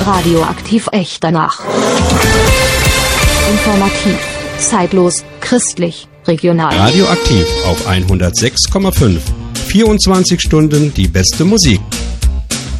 Radioaktiv echt danach. Informativ, zeitlos, christlich, regional. Radioaktiv auf 106,5. 24 Stunden die beste Musik.